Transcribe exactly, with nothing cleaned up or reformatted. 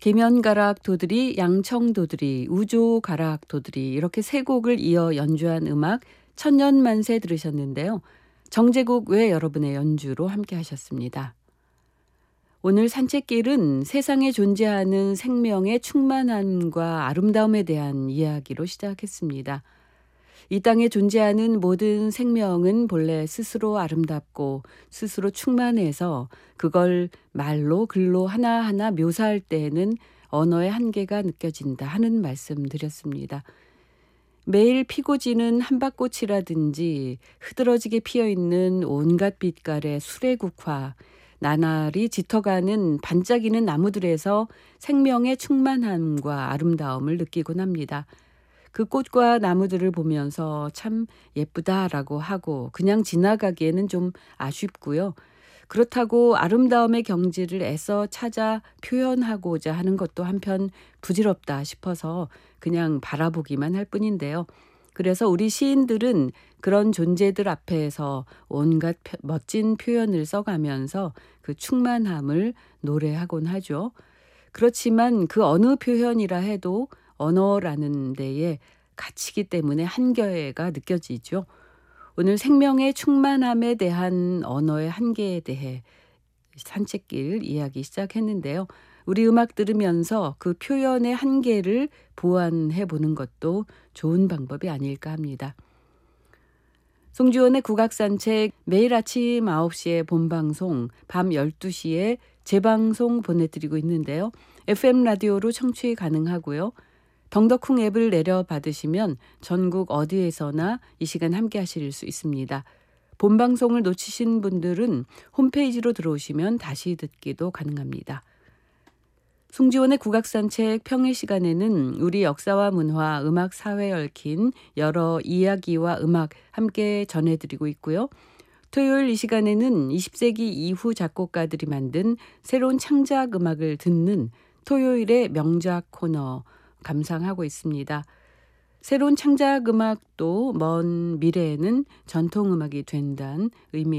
계면가락 도드리, 양청도드리, 우조가락 도드리 이렇게 세 곡을 이어 연주한 음악 천년만세 들으셨는데요. 정제국 외 여러분의 연주로 함께 하셨습니다. 오늘 산책길은 세상에 존재하는 생명의 충만함과 아름다움에 대한 이야기로 시작했습니다. 이 땅에 존재하는 모든 생명은 본래 스스로 아름답고 스스로 충만해서 그걸 말로 글로 하나하나 묘사할 때에는 언어의 한계가 느껴진다 하는 말씀 드렸습니다. 매일 피고 지는 한밭꽃이라든지 흐드러지게 피어있는 온갖 빛깔의 수레국화, 나날이 짙어가는 반짝이는 나무들에서 생명의 충만함과 아름다움을 느끼곤 합니다. 그 꽃과 나무들을 보면서 참 예쁘다라고 하고 그냥 지나가기에는 좀 아쉽고요. 그렇다고 아름다움의 경지를 애써 찾아 표현하고자 하는 것도 한편 부질없다 싶어서 그냥 바라보기만 할 뿐인데요. 그래서 우리 시인들은 그런 존재들 앞에서 온갖 멋진 표현을 써가면서 그 충만함을 노래하곤 하죠. 그렇지만 그 어느 표현이라 해도 언어라는 데에 갇히기 때문에 한계가 느껴지죠. 오늘 생명의 충만함에 대한 언어의 한계에 대해 산책길 이야기 시작했는데요. 우리 음악 들으면서 그 표현의 한계를 보완해 보는 것도 좋은 방법이 아닐까 합니다. 송지원의 국악산책 매일 아침 아홉 시에 본방송, 밤 열두 시에 재방송 보내드리고 있는데요. 에프엠 라디오로 청취 가능하고요. 덩덕쿵 앱을 내려받으시면 전국 어디에서나 이 시간 함께 하실 수 있습니다. 본방송을 놓치신 분들은 홈페이지로 들어오시면 다시 듣기도 가능합니다. 송지원의 국악산책 평일 시간에는 우리 역사와 문화, 음악, 사회에 얽힌 여러 이야기와 음악 함께 전해드리고 있고요. 토요일 이 시간에는 이십 세기 이후 작곡가들이 만든 새로운 창작 음악을 듣는 토요일의 명작 코너 감상하고 있습니다. 새로운 창작 음악도 먼 미래에는 전통 음악이 된다는 의미